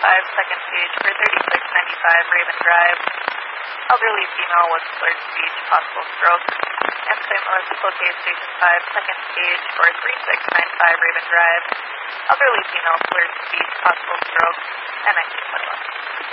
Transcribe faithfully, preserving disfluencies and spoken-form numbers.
five, second page for thirty-six ninety-five Raven Drive. Elderly female with slurred speech, possible stroke. And Saint Louis, locate station five, second page for thirty-six ninety-five Raven Drive. Elderly female, slurred speech, possible stroke, and nineteen twenty-one.